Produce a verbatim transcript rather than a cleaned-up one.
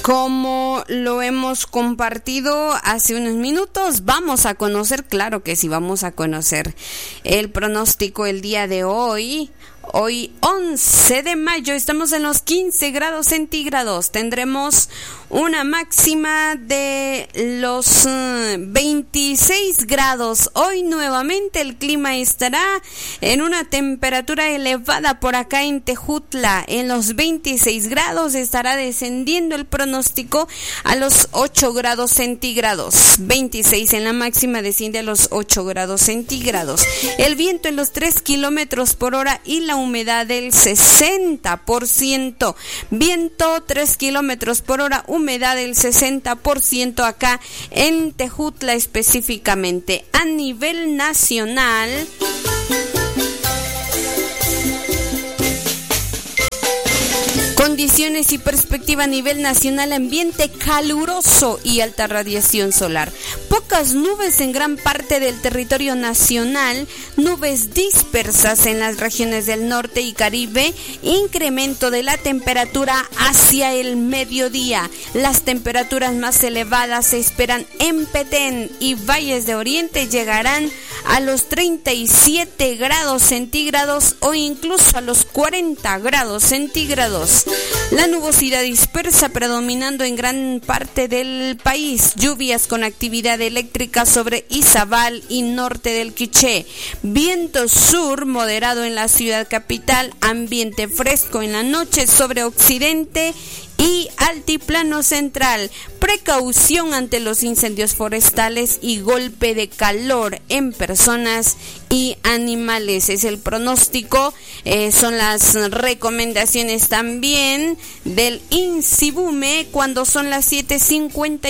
Como lo hemos compartido hace unos minutos, vamos a conocer, claro que sí, vamos a conocer el pronóstico el día de hoy. Hoy once de mayo, estamos en los quince grados centígrados, tendremos una máxima de los uh, veintiséis grados. Hoy nuevamente el clima estará en una temperatura elevada por acá en Tejutla, en los veintiséis grados, estará descendiendo el pronóstico a los ocho grados centígrados, veintiséis en la máxima, desciende a los ocho grados centígrados, el viento en los tres kilómetros por hora y la humedad del sesenta por ciento, viento tres kilómetros por hora, humedad del sesenta por ciento acá en Tejutla específicamente. A nivel nacional, condiciones y perspectiva a nivel nacional: ambiente caluroso y alta radiación solar. Pocas nubes en gran parte del territorio nacional, nubes dispersas en las regiones del norte y Caribe, incremento de la temperatura hacia el mediodía. Las temperaturas más elevadas se esperan en Petén y Valles de Oriente, llegarán a los treinta y siete grados centígrados o incluso a los cuarenta grados centígrados. La nubosidad dispersa predominando en gran parte del país, lluvias con actividad eléctrica sobre Izabal y norte del Quiché, viento sur moderado en la ciudad capital, ambiente fresco en la noche sobre occidente y altiplano central. Precaución ante los incendios forestales y golpe de calor en personas y animales. Es el pronóstico, eh, son las recomendaciones también del INSIBUME cuando son las siete cincuenta